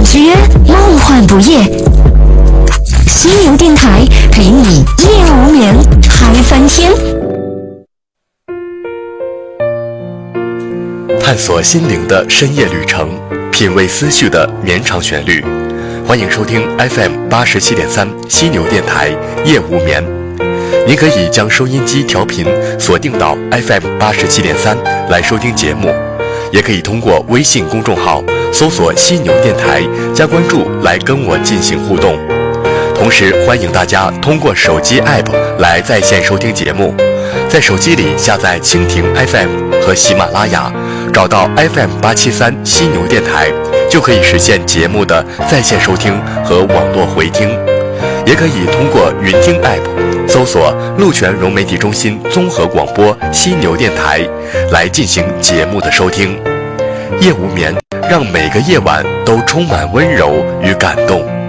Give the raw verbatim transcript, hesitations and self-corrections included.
感觉梦幻不夜。犀牛电台陪你夜无眠，嗨翻天。 探索心灵的深夜旅程，品味思绪的绵长旋律。欢迎收听 F M 八十七点三犀牛电台夜无眠。您可以将收音机调频锁定到 F M 八十七点三来收听节目，也可以通过微信公众号搜索犀牛电台加关注来跟我进行互动。同时欢迎大家通过手机 A P P 来在线收听节目，在手机里下载蜻蜓 F M 和喜马拉雅，找到 F M 八七三犀牛电台，就可以实现节目的在线收听和网络回听。也可以通过云听 A P P 搜索鹿泉融媒体中心综合广播犀牛电台来进行节目的收听。夜无眠，让每个夜晚都充满温柔与感动。